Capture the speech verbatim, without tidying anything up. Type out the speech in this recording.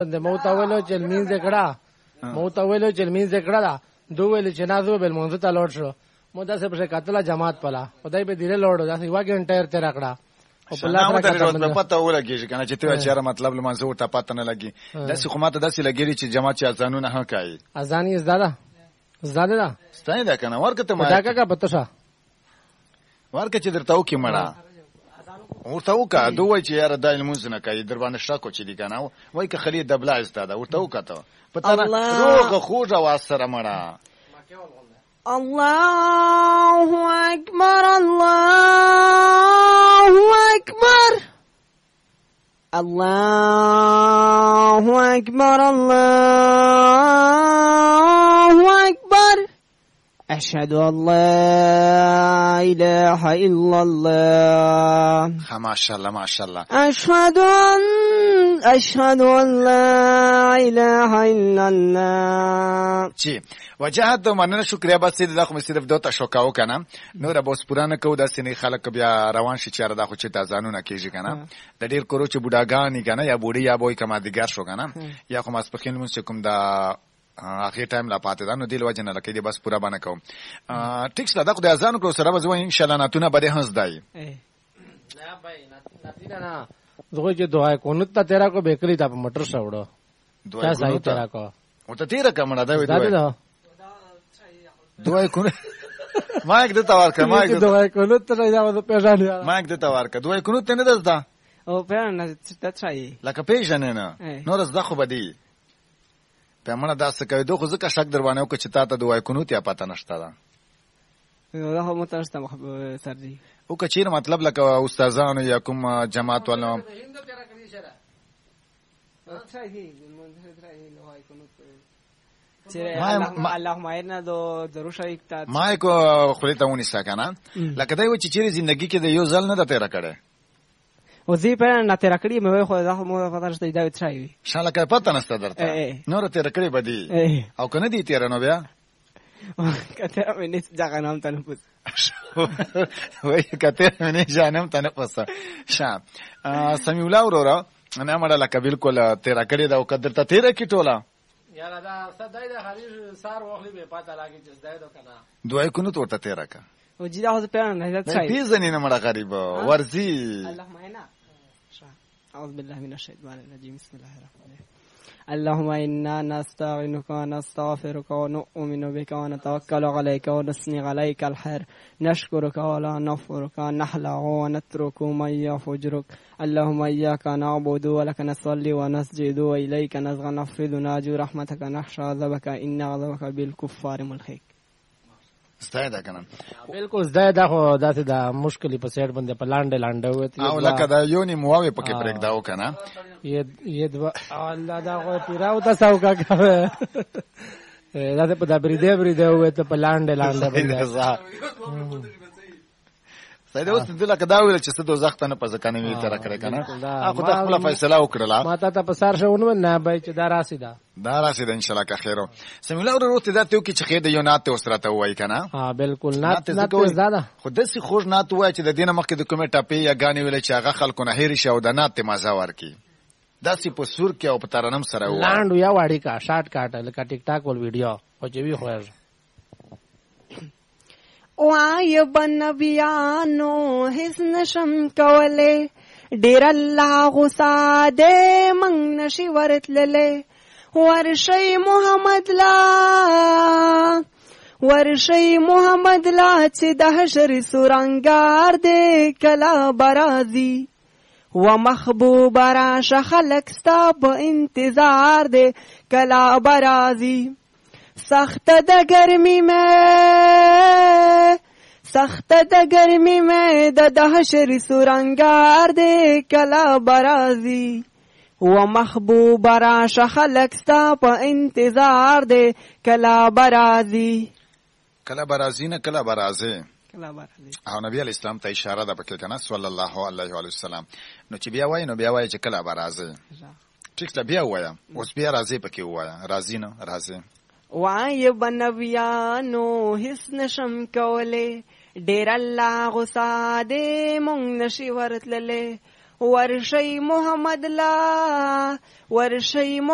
د موت اولو چې لمینځ کړه موت اولو چې لمینځ کړه دا دوه ویل چې نازو بل مونږ ته لوټ شو مو داسې په کتله جماعت پلا خدای به دیره لوړو داسې یو غنټه تیر کړه او په لاس راکړه پته ولګی کنه چې ته چیرې مطلب لمانځه ورته پته نه لګي داسې خو ماته داسې لګی چې جماعت چې اذانونه ها کوي اذان یې زده زده ده ستای دا کنه ورکه ته ما دا کا پته شه ورکه چې درته وکي مړه ورته وکا دوی چې یاره دایل مونږ نه کوي در باندې شکو چې دی کنه وای که خلی دبلا استاده ورته وکاته پته نه روغه خوږه واسره مړه الله اکبر الله اکبر الله اکبر الله اکبر اشهد ان لا اله الا الله ماشاءالله ماشاءالله اشهد ان اشهد ان لا اله الا الله چی وجهت د مننه شکریا بس دې دا خو صرف دوه شوکاو کنه نو را بوس پرانه کو د سینې خلک بیا روان شي چیرې دا خو چې د ځانونه کیږي کنه د ډیر کورو چې بوډاګانی کنه یا بوډي یا بوې کما دیګر شو کنه یا خو ماسپخین مونږ کوم دا اخر ټایم لا پاتې دا نو دی لوجه نه لکه دې بس پورا باندې کوم ټیک څه دا خو د اذان کو سره وځو ان شاء الله ناتونه بده هنس دای نه بھائی ناتینا نه زه چې دعا کوم ته تیرا کو بیکری ته مټر شوړو دعا صحیح تیرا کو او ته تیرا کمړه دا وې دعا دعا کوم ما یک د توار ک ما یک دعا کوم ته نه دا پېژانې ما یک د توار ک دعا کوم ته نه دزدا او په نه ته څه لکه پېژنې نه نو رز دغه بدی په مړه داسې کوي دوه ځکه شک دروانه او چې تا ته دعا کوم ته پته نشته دا دا هم تاسو ته سر دی او کچیر مطلب لکه استادانو یا کوم جماعت والو اللهم انا دو درو شریک تا ما کو خلیته ونی سکنه لکه دا و چې چیرې ژوندۍ کې د یو ځل نه د تیر کړه او زی په نه تیر کړی مې خو دا مو پته نشته دا وترای شاله کې پته نشته درته نور تیر کړی بدی او کنه دی تیر نو بیا کته مې نه ځګه نام ته نه پوس وای کته مې نه جانم ته نه پوس شام سمیع الله ورورا انا مړه لکه بالکل تیر کړی دا او قدر ته تیر کی ټولا یاره دا صدای د خلیج سار وخلی به پته لاګی چې زدای دو کنه دوی کو نو ورته تیر کا او جدا هو په نه دا څه پیزنی نه مړه غریب ورزی اللهم انا اعوذ بالله من الشیطان الرجیم بسم الله الرحمن الرحیم اللهم انا نستعينك ونستغفرك ونؤمن بك ونتوكل عليك ونثني عليك الخير نشكرك ولا نكفرك نخلع ونترك من يفجرك اللهم اياك نعبد ولك نصلي ونسجد واليك نسعى نفذ ناجو رحمتك نخشى عذابك ان عذابك بالكفار ملحق ستای دا کنه بالکل زده دا خو داسې دا مشکلی په سیټ باندې په لاندې لاندې وته او لکه دا یونی مووي پکې پرېګ داو کنه ی ی دوا الله دا خو پیراو تاسو کا دا په دا بری دی بری دی وته په لاندې لاندې باندې سید اوس د لکه دا ویل چې څه دوزخ ته نه پز کنه وی تر کړه کنه اخو ته خپل فیصله وکړه ما ته ته په سار شونه نه بای چې دا راسي دا دا راسي ان شاء الله که خیرو سمیع الله وروته دا ته کی چې خیر د یو نات اوسره ته وای کنه ها بالکل نات نات زاده خود دې خوږ نات وای چې د دینه مخکې د کومه ټاپی یا غانې ویل چې هغه خلکو نه هېری شو د نات مزه ورکی داسې په سور کې او په ترنم سره و لاندو یا واړی کا شارټ کاټ لکه ټیک ټاک ول ویډیو او چې وی خوړ وای بنبیانو هیڅ نشم کوله ډیر الله غصه دې من نشي ورتلله ورشي محمد لا ورشي محمد لا چې د حشر سورنګار دې کلا برازي و محبوب را شخلک ستا په انتظار دې کلا برازي سخت د گرمی میں سخت د گرمی میں د دهشر سورنگار دے کلا برازی و محبوب را شخلک ستا په انتظار دے کلا برازی کلا برازی نه کلا برازه کلا برازی او نبی اسلام ته اشاره ده پکې کنه صلی الله علیه و سلم نو چې بیا وای نو بیا وای چې کلا برازه ټیک ته بیا وای اوس بیا راځي پکې وای راځي نه راځي وای بنویانو هیڅ نشم کوله ډیر الله غصه دې مونږ نشي ورتلله ورشي محمد لا ورشي